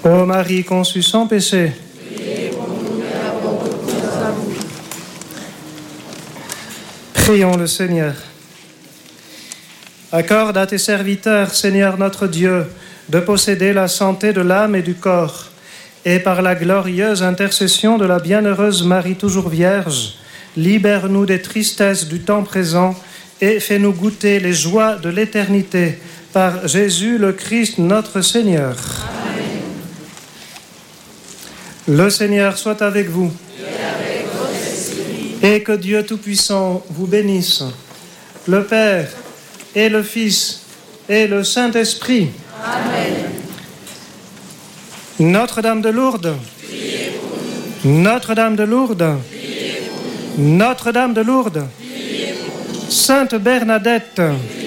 Ô Marie conçue sans péché, prions le Seigneur. Accorde à tes serviteurs, Seigneur notre Dieu, de posséder la santé de l'âme et du corps, et par la glorieuse intercession de la bienheureuse Marie toujours Vierge, libère-nous des tristesses du temps présent et fais-nous goûter les joies de l'éternité par Jésus le Christ notre Seigneur. Amen. Le Seigneur soit avec vous. Et avec votre esprit. Et que Dieu Tout-Puissant vous bénisse, le Père et le Fils et le Saint-Esprit. Amen. Notre-Dame de Lourdes, Priez pour nous. Notre-Dame de Lourdes, Priez pour nous. Notre-Dame de Lourdes, Priez pour nous. Sainte Bernadette,